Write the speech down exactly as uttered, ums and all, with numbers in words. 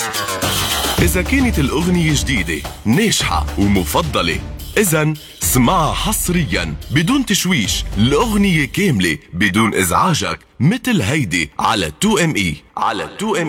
إذا كانت الأغنية جديدة ناجحة ومفضلة، إذن اسمعها حصريا بدون تشويش، الأغنية كاملة بدون إزعاجك، مثل هيدي على تو ام اي على تو ام